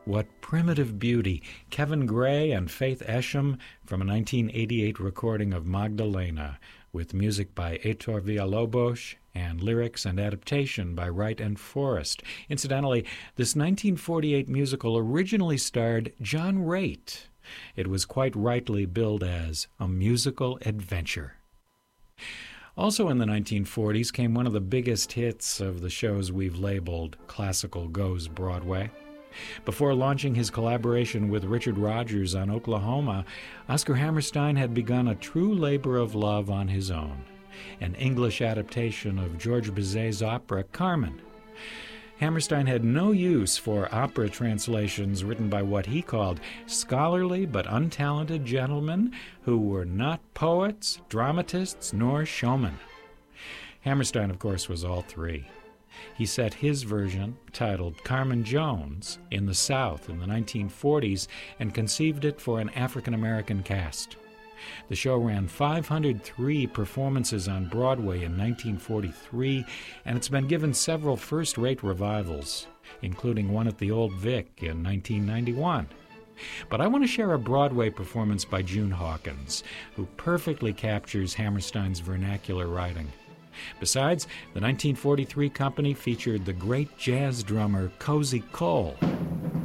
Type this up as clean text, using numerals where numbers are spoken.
What primitive beauty! Kevin Gray and Faith Esham from a 1988 recording of Magdalena, with music by Heitor Villalobos and lyrics and adaptation by Wright and Forrest. Incidentally, this 1948 musical originally starred John Raitt. It was quite rightly billed as a musical adventure. Also in the 1940s came one of the biggest hits of the shows we've labeled Classical Goes Broadway. Before launching his collaboration with Richard Rodgers on Oklahoma, Oscar Hammerstein had begun a true labor of love on his own, an English adaptation of George Bizet's opera Carmen. Hammerstein had no use for opera translations written by what he called scholarly but untalented gentlemen who were not poets, dramatists, nor showmen. Hammerstein, of course, was all three. He set his version, titled Carmen Jones, in the South in the 1940s and conceived it for an African-American cast. The show ran 503 performances on Broadway in 1943, and it's been given several first-rate revivals, including one at the Old Vic in 1991. But I want to share a Broadway performance by June Hawkins, who perfectly captures Hammerstein's vernacular writing. Besides, the 1943 company featured the great jazz drummer Cozy Cole.